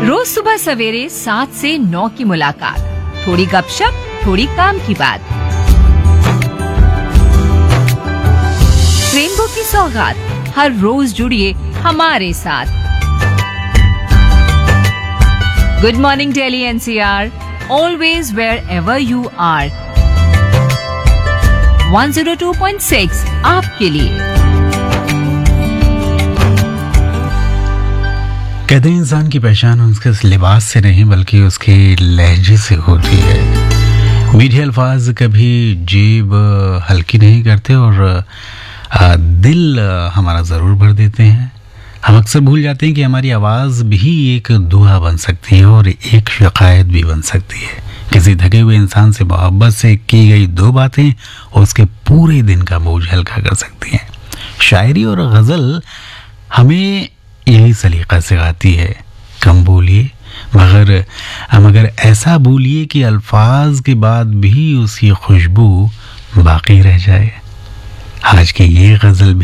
रोज सुबह सवेरे 7 से 9 की मुलाकात, थोड़ी गपशप, थोड़ी काम की बात। रेनबो की सौगात, हर रोज जुड़िए हमारे साथ। Good morning Delhi NCR, always wear ever you are. 102.6 आपके लिए। कहते हैं इंसान की पहचान उसके लिबास से नहीं बल्कि उसके लहजे से होती है। मीठे अल्फाज कभी जेब हल्की नहीं करते और दिल हमारा ज़रूर भर देते हैं। हम अक्सर भूल जाते हैं कि हमारी आवाज़ भी एक दुआ बन सकती है और एक शिकायत भी बन सकती है। किसी थके हुए इंसान से मोहब्बत से की गई दो बातें उसके पूरे दिन का बोझ हल्का कर सकती हैं। शायरी और गज़ल हमें यही सलीका सिखाती है, कम बोलिए मगर ऐसा बोलिए कि अल्फाज के बाद भी उसकी खुशबू बाकी रह जाए। आज की ये गज़ल